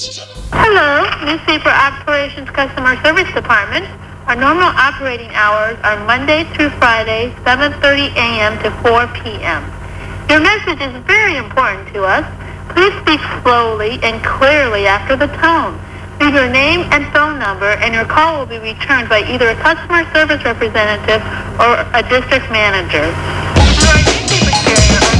Hello, Newspaper Operations Customer Service Department. Our normal operating hours are Monday through Friday, 7:30 a.m. to 4 p.m. Your message is very important to us. Please speak slowly and clearly after the tone. Leave your name and phone number, and your call will be returned by either a customer service representative or a district manager. If you are a newspaper carrier